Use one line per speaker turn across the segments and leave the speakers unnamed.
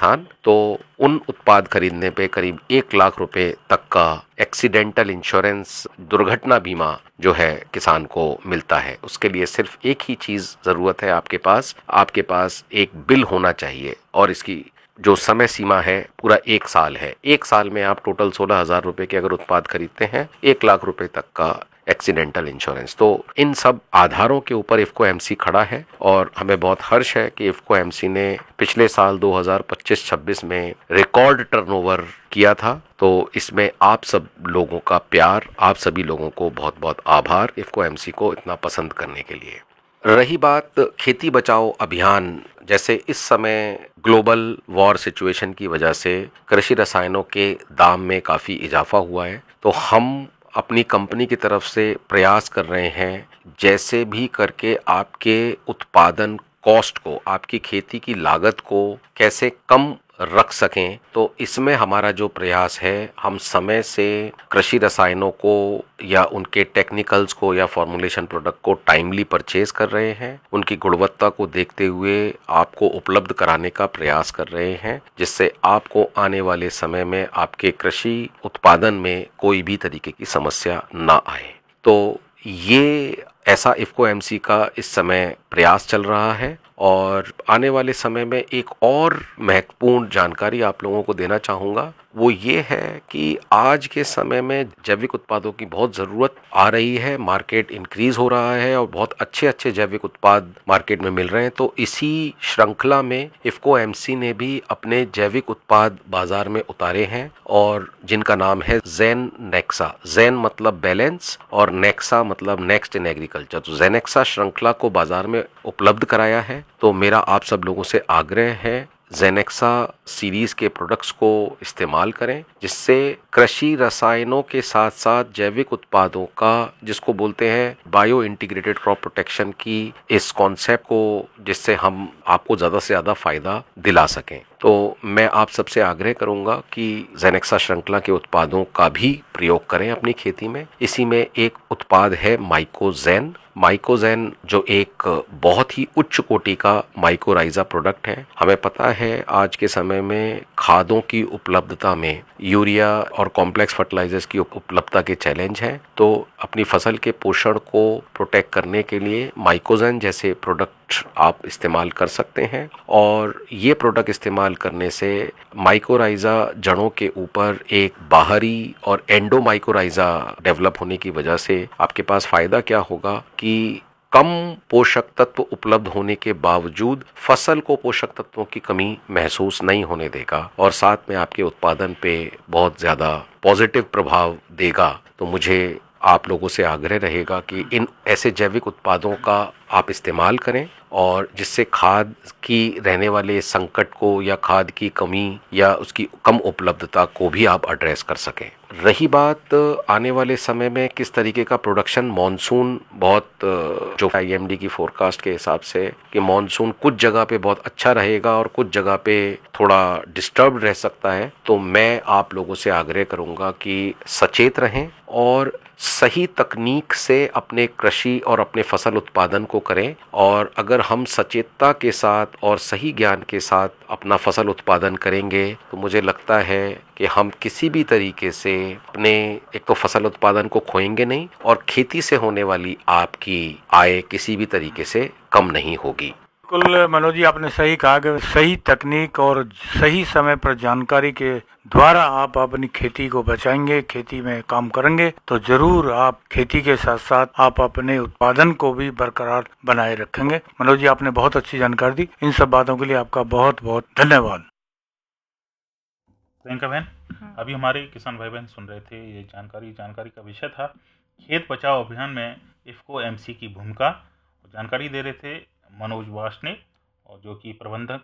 किसान, तो उन उत्पाद खरीदने पे करीब 1 लाख रुपए तक का एक्सीडेंटल इंश्योरेंस, दुर्घटना बीमा जो है किसान को मिलता है। उसके लिए सिर्फ एक ही चीज जरूरत है, आपके पास एक बिल होना चाहिए और इसकी जो समय सीमा है पूरा 1 साल है। 1 साल में आप टोटल 16,000 रुपए के अगर उत्पाद खरीदते हैं, 1 लाख रुपए तक का एक्सीडेंटल इंश्योरेंस। तो इन सब आधारों के ऊपर इफ्को एमसी खड़ा है और हमें बहुत हर्ष है कि इफ्को एमसी ने पिछले साल 2025-26 में रिकॉर्ड टर्नओवर किया था। तो इसमें आप सब लोगों का प्यार, आप सभी लोगों को बहुत बहुत आभार इफ्को एमसी को इतना पसंद करने के लिए। रही बात खेती बचाओ अभियान, जैसे इस समय ग्लोबल वॉर सिचुएशन की वजह से कृषि रसायनों के दाम में काफ़ी इजाफा हुआ है, तो हम अपनी कंपनी की तरफ से प्रयास कर रहे हैं जैसे भी करके आपके उत्पादन कॉस्ट को, आपकी खेती की लागत को कैसे कम रख सकें। तो इसमें हमारा जो प्रयास है, हम समय से कृषि रसायनों को या उनके टेक्निकल्स को या फॉर्मुलेशन प्रोडक्ट को टाइमली परचेज कर रहे हैं, उनकी गुणवत्ता को देखते हुए आपको उपलब्ध कराने का प्रयास कर रहे हैं, जिससे आपको आने वाले समय में आपके कृषि उत्पादन में कोई भी तरीके की समस्या ना आए। तो ये ऐसा इफ्को एमसी का इस समय प्रयास चल रहा है और आने वाले समय में एक और महत्वपूर्ण जानकारी आप लोगों को देना चाहूँगा, वो ये है कि आज के समय में जैविक उत्पादों की बहुत ज़रूरत आ रही है, मार्केट इंक्रीज हो रहा है और बहुत अच्छे अच्छे जैविक उत्पाद मार्केट में मिल रहे हैं। तो इसी श्रृंखला में इफ्को एमसी ने भी अपने जैविक उत्पाद बाजार में उतारे हैं और जिनका नाम है जेन नेक्सा। जेन मतलब बैलेंस और नेक्सा मतलब नेक्स्ट इन एग्रीकल्चर। तो जेनेक्सा श्रृंखला को बाजार में उपलब्ध कराया है। तो मेरा आप सब लोगों से आग्रह है, जेनेक्सा सीरीज के प्रोडक्ट्स को इस्तेमाल करें, जिससे कृषि रसायनों के साथ साथ जैविक उत्पादों का, जिसको बोलते हैं बायो इंटीग्रेटेड क्रॉप प्रोटेक्शन की इस कॉन्सेप्ट को, जिससे हम आपको ज़्यादा से ज़्यादा फायदा दिला सकें। तो मैं आप सबसे आग्रह करूंगा कि जेनेक्सा श्रृंखला के उत्पादों का भी प्रयोग करें अपनी खेती में। इसी में एक उत्पाद है माइकोजेन। माइकोजेन जो एक बहुत ही उच्च कोटि का माइकोराइजा प्रोडक्ट है। हमें पता है आज के समय में खादों की उपलब्धता में यूरिया और कॉम्प्लेक्स फर्टिलाइजर्स की उपलब्धता के चैलेंज हैं। तो अपनी फसल के पोषण को प्रोटेक्ट करने के लिए माइकोजेन जैसे प्रोडक्ट आप इस्तेमाल कर सकते हैं और ये प्रोडक्ट इस्तेमाल करने से माइकोराइजा जड़ों के ऊपर एक बाहरी और एंडोमाइकोराइजा डेवलप होने की वजह से आपके पास फायदा क्या होगा कि कम पोषक तत्व उपलब्ध होने के बावजूद फसल को पोषक तत्वों की कमी महसूस नहीं होने देगा और साथ में आपके उत्पादन पे बहुत ज्यादा पॉजिटिव प्रभाव देगा। तो मुझे आप लोगों से आग्रह रहेगा कि इन ऐसे जैविक उत्पादों का आप इस्तेमाल करें और जिससे खाद की रहने वाले संकट को या खाद की कमी या उसकी कम उपलब्धता को भी आप एड्रेस कर सकें। रही बात आने वाले समय में किस तरीके का प्रोडक्शन, मॉनसून बहुत जो आईएमडी की फोरकास्ट के हिसाब से कि मॉनसून कुछ जगह पे बहुत अच्छा रहेगा और कुछ जगह पे थोड़ा डिस्टर्ब रह सकता है। तो मैं आप लोगों से आग्रह करूंगा कि सचेत रहें और सही तकनीक से अपने कृषि और अपने फसल उत्पादन को करें। और अगर हम सचेतता के साथ और सही ज्ञान के साथ अपना फसल उत्पादन करेंगे तो मुझे लगता है कि हम किसी भी तरीके से अपने एक तो फसल उत्पादन को खोएंगे नहीं और खेती से होने वाली आपकी आय किसी भी तरीके से कम नहीं होगी।
बिल्कुल मनोज जी, आपने सही कहा कि सही तकनीक और सही समय पर जानकारी के द्वारा आप अपनी खेती को बचाएंगे, खेती में काम करेंगे तो जरूर आप खेती के साथ साथ आप अपने उत्पादन को भी बरकरार बनाए रखेंगे। मनोज जी, आपने बहुत अच्छी जानकारी दी। इन सब बातों के लिए आपका बहुत बहुत धन्यवाद।
प्रियंका बहन, अभी हमारे किसान भाई बहन सुन रहे थे, ये जानकारी का विषय था खेत बचाओ अभियान में इफ्को एमसी की भूमिका। जानकारी दे रहे थे मनोज वासनिक, और जो कि प्रबंध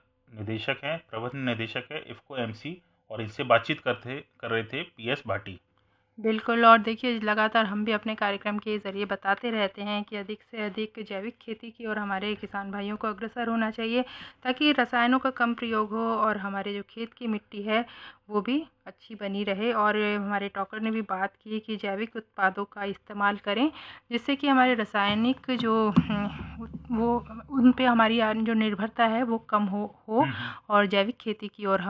निदेशक है इफ्को एमसी, और इससे बातचीत कर रहे थे पीएस भाटी।
बिल्कुल, और देखिए लगातार हम भी अपने कार्यक्रम के ज़रिए बताते रहते हैं कि अधिक से अधिक जैविक खेती की ओर हमारे किसान भाइयों को अग्रसर होना चाहिए ताकि रसायनों का कम प्रयोग हो और हमारे जो खेत की मिट्टी है वो भी अच्छी बनी रहे। और हमारे टॉकर ने भी बात की कि जैविक उत्पादों का इस्तेमाल करें जिससे कि हमारे रासायनिक जो वो उन पे हमारी जो निर्भरता है वो कम हो और जैविक खेती की ओर